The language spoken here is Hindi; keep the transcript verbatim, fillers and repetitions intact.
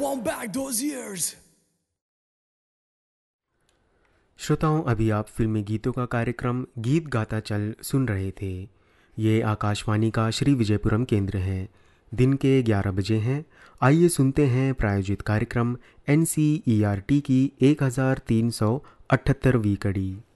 want back those years. श्रोताओं, अभी आप फिल्मी गीतों का कार्यक्रम गीत गाता चल सुन रहे थे। ये आकाशवाणी का श्री विजयपुरम केंद्र है। दिन के ग्यारह बजे हैं। आइए सुनते हैं प्रायोजित कार्यक्रम N C E R T की एक हज़ार तीन सौ अठहत्तरवीं कड़ी।